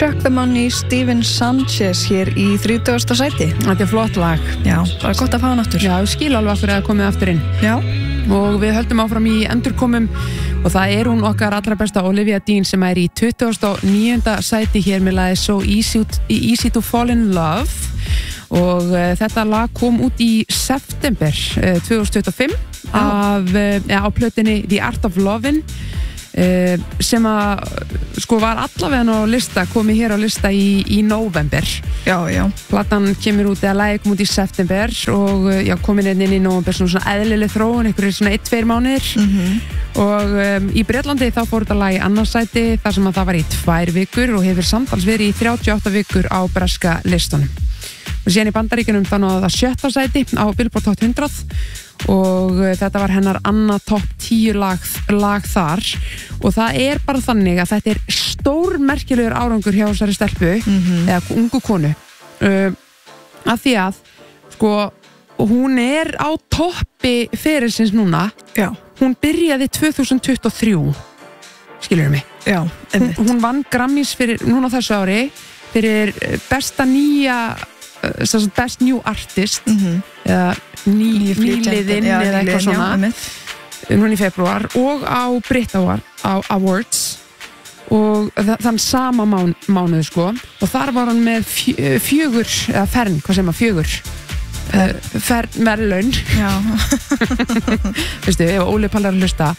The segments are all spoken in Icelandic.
Shock the Money, Steven Sanchez hér í 30. sæti. Þetta flott lag. Já, bara gott að fá hann aftur. Já, skil alveg aftur að komið aftur inn. Já. Og við höldum áfram í endurkomum og það hún okkar allra besta Olivia Dean sem í 29. sæti hér með lagið So Easy to Fall in Love og þetta lag kom út í september 2025 á plötunni The Art of Lovin' sem var allavega á lista, komið hér á lista í november. Já. Platan kemur út, eða lagið kom út í september og komin inn í november svona eðlileg þróun, einhverjir svona 1-2 mánuðir og í Bretlandi þá fór þetta lag í annarsæti þar sem það var í 2 vikur og hefur samtals verið í 38 vikur á breska listunum. Og síðan í Bandaríkjunum þá náði það 7. sæti á Billboard Top 100 og þetta var hennar annað topp 10 lag þar og það bara þannig að þetta stórmerkilegur árangur hjá þessari stelpu eða ungu konu af því að hún á toppi ferilsins núna. Já. Hún byrjaði 2023 skilurðu mig. Já, hún vann Grammys fyrir núna þessu ári fyrir besta nýja Best New Artist eða nýliðinn eða eitthvað svona núna í februar og á Brit Awards og þann sama mánuð og þar var hann með 4 eða fern, hvað segir maður, 4 fernverðlaun. Já. Veistu, ef Óli Pallar hlusta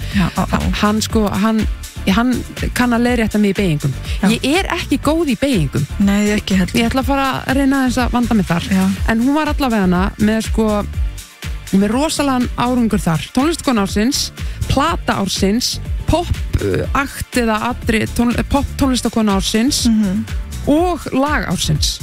hann kann að leiðrétta mig í beygingum. Ég ekki góð í beygingum. Nei, ekki heldur. Ég ætla að fara að reyna þess að vanda mig þar. Já. En hún var allavega hana með rosalega árangur þar. Tónlistakona ársins, plata ársins, pop-akt eða pop tónlistakona ársins og lag ársins.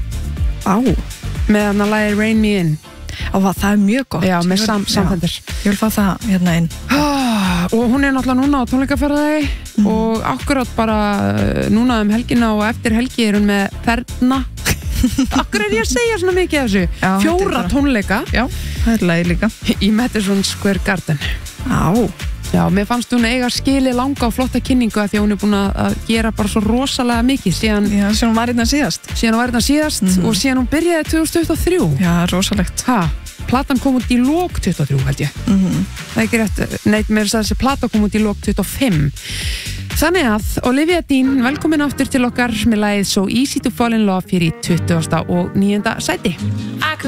Með hann að lagið Rain Me In. Það mjög gott. Já, með samfendir. Ég vil fá það hérna inn. Og hún náttúrulega núna á tónleikaferðalagi og akkurat bara núna helgina og eftir helgi hún með ferna. Akkur ég að segja svona mikið af þessu. 4 tónleika. Já, það lagið líka. Í Madison Square Garden. Já, mér fannst hún eiga skilið langa og flotta kynningu að því að hún búin að gera bara svo rosalega mikið síðan hún var hérna síðast. Og síðan hún byrjaði 2023. Já, rosalegt. Platan kom út í lok 23 held ég. Það ekki rétt, neitt mér að þessi plata kom út í lok 25. Þannig að Olivia Dean, velkomin aftur til okkar með lagið So Easy to Fall in Love fyrir í 29. sæti.